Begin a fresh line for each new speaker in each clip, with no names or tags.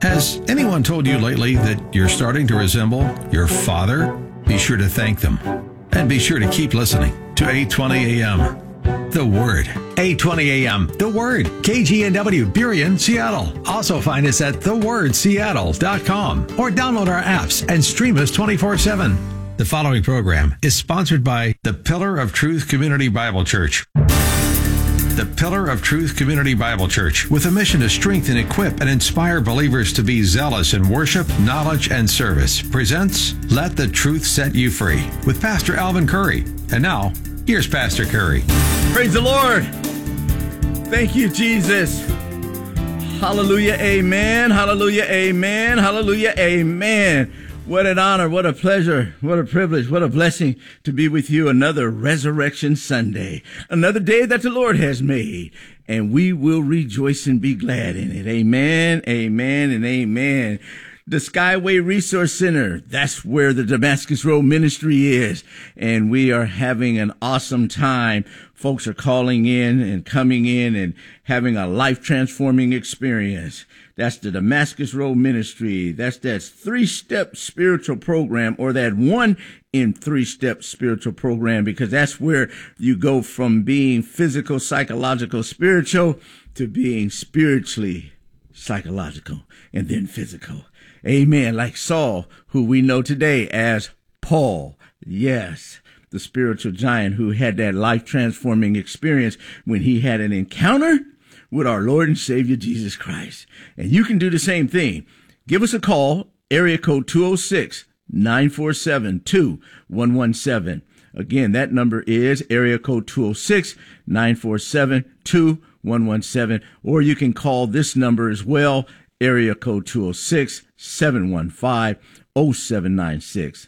Has anyone told you lately that you're starting to resemble your father? Be sure to thank them. And be sure to keep listening to 820 AM. The Word. 820 AM. The Word. KGNW, Burien, Seattle. Also find us at thewordseattle.com or download our apps and stream us 24/7. The following program is sponsored by the Pillar of Truth Community Bible Church. The Pillar of Truth Community Bible Church, with a mission to strengthen, equip, and inspire believers to be zealous in worship, knowledge, and service, presents Let the Truth Set You Free with Pastor Alvin Curry. And now, here's Pastor Curry.
Praise the Lord. Thank you, Jesus. Hallelujah, amen. Hallelujah, amen. Hallelujah, amen. What an honor, what a pleasure, what a privilege, what a blessing to be with you another Resurrection Sunday, another day that the Lord has made, and we will rejoice and be glad in it. Amen, amen, and amen. The Skyway Resource Center, that's where the Damascus Road Ministry is, and we are having an awesome time. Folks are calling in and coming in and having a life-transforming experience. That's the Damascus Road Ministry. That's that 3-step spiritual program, or that 1 in 3-step spiritual program, because that's where you go from being physical, psychological, spiritual to being spiritually psychological and then physical. Amen. Like Saul, who we know today as Paul. Yes, the spiritual giant who had that life-transforming experience when he had an encounter with our Lord and Savior Jesus Christ. And you can do the same thing. Give us a call, area code 206-947-2117. Again, that number is area code 206-947-2117. Or you can call this number as well, area code 206-715-0796.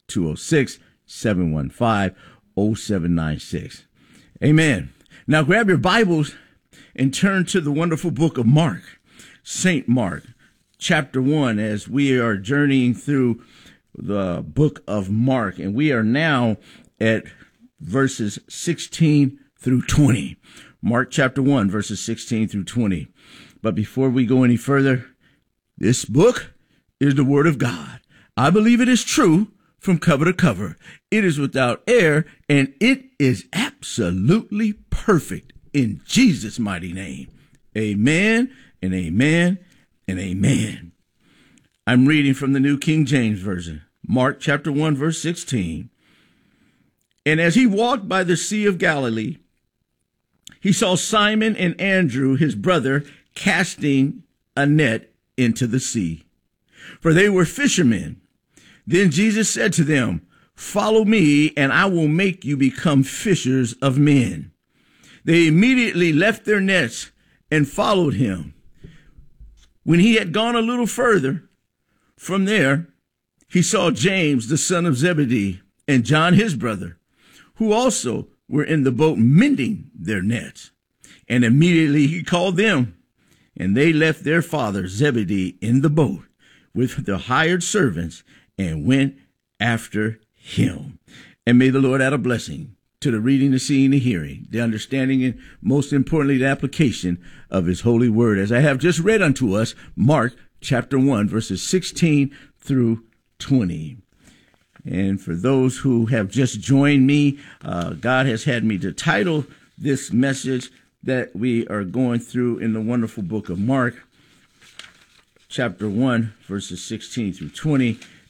206-715-0796. Amen. Now grab your Bibles and turn to the wonderful book of Mark, St. Mark, chapter 1, as we are journeying through the book of Mark. And we are now at verses 16 through 20. Mark chapter 1, verses 16 through 20. But before we go any further, this book is the Word of God. I believe it is true from cover to cover. It is without error, and it is absolutely perfect. In Jesus' mighty name, amen and amen and amen. I'm reading from the New King James Version, Mark chapter 1, verse 16. And as he walked by the Sea of Galilee, he saw Simon and Andrew, his brother, casting a net into the sea, for they were fishermen. Then Jesus said to them, "Follow me, and I will make you become fishers of men." They immediately left their nets and followed him. When he had gone a little further from there, he saw James, the son of Zebedee, and John, his brother, who also were in the boat mending their nets. And immediately he called them, and they left their father Zebedee in the boat with the hired servants and went after him. And may the Lord add a blessing to the reading, the seeing, the hearing, the understanding, and most importantly, the application of his holy word. As I have just read unto us, Mark chapter 1, verses 16 through 20. And for those who have just joined me, God has had me to title this message that we are going through in the wonderful book of Mark, chapter 1, verses 16 through 20.